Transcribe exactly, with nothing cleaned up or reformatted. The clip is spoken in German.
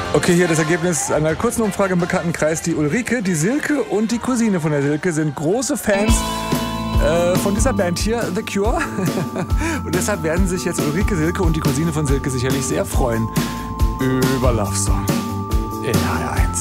Okay, hier das Ergebnis einer kurzen Umfrage im Bekanntenkreis. Die Ulrike, die Silke und die Cousine von der Silke sind große Fans äh, von dieser Band hier, The Cure. Und deshalb werden sich jetzt Ulrike, Silke und die Cousine von Silke sicherlich sehr freuen über Love Song in H R eins.